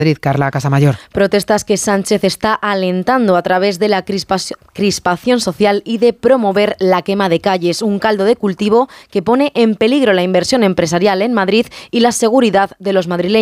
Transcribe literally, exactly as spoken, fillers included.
Madrid, Carla Casamayor. Protestas que Sánchez está alentando a través de la crispación, crispación social y de promover la quema de calles, un caldo de cultivo que pone en peligro la inversión empresarial en Madrid y la seguridad de los madrileños.